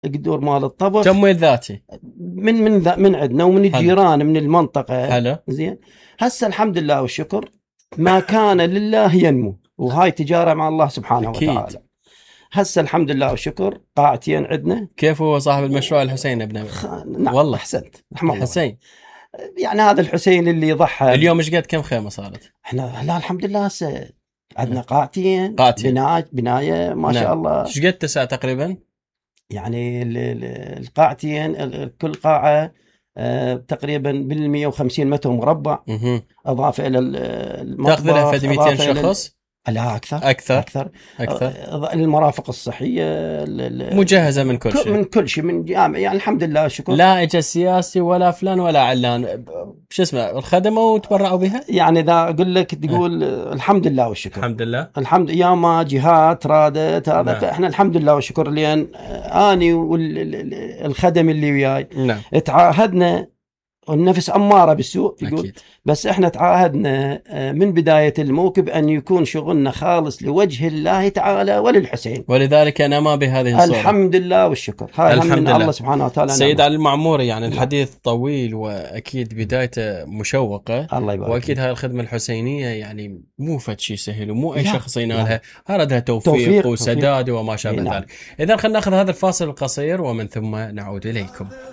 القدور مال الطبخ تمويل ذاتي من عندنا ومن الجيران من المنطقة. حلو. زين. هسه الحمد لله والشكر ما كان لله ينمو، وهاي تجارة مع الله سبحانه أكيد. وتعالى. هسه الحمد لله والشكر قاعتين عندنا. كيف هو صاحب المشروع الحسين ابن نعم والله أحسنت رحمه الله. الحسين يعني هذا الحسين اللي ضحى. اليوم ايش قد كم خيمة صارت؟ احنا لا الحمد لله هسه عندنا قاعتين. بناية ما شاء الله. ايش قد تسع تقريبا؟ يعني القاعتين كل قاعة تقريبا بال150 متر مربع. اضافه الى المطبخ. تاخذ لها فد 200 شخص؟ لا اكثر. المرافق الصحيه مجهزه من كل شيء. من كل شيء من يعني الحمد لله شكرا. لا اجى سياسي ولا فلان ولا علان، شو اسمه الخدمه وتبرعوا بها. يعني اذا اقول لك تقول الحمد لله والشكر. الحمد لله. يا ما جهات رادت هذا. نعم. احنا الحمد لله والشكر لين اني والخدم اللي وياي. نعم. تعاهدنا والنفس أمارة بالسوء يقول. أكيد. بس احنا تعاهدنا من بداية الموكب أن يكون شغلنا خالص لوجه الله تعالى وللحسين، ولذلك أنا ما بهذه الصورة. الحمد لله والشكر. هاي الحمد من الله سبحانه وتعالى. سيد علي المعموري يعني الحديث طويل وأكيد بدايته مشوقة. الله يبارك. وأكيد هاي الخدمة الحسينية يعني مو فد شيء سهل ومو أي شخص ينالها، أردها توفيق وسداد وما شابه ذلك. إذا خلينا نأخذ هذا الفاصل القصير ومن ثم نعود إليكم.